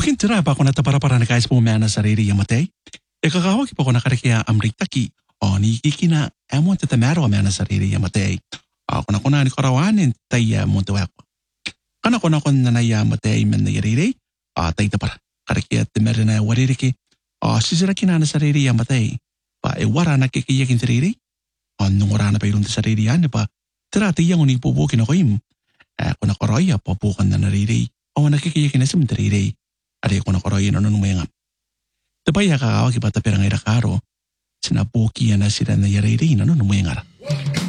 Bukin tira pa ako natapara-para na guys pumana sa riri yamatay. E kakawag pa ko nakarikiya amritaki. O ni kikina emon tatamero amana sa riri yamatay. Ako na ko na ni karawanin tayo mo tuwa ko. Kana ko na ko na yamatay men na yariri. Tayo tapara. Karikiya timere na waririki. Sisira kinana sa riri yamatay. Pa wara na kikiyakin sa riri. Nung wara na pa yung sa riri yan pa. Tira tayo yung unipubukin ako im. Ako na karaya papukan na nariri. O nakikiyakin na sa riri. Ari ko na koroyin ano nung mayangam. Tapaya kakawag iba tapirang irakaro. Sinapukiyan na sila na yariri ano nung mayangara.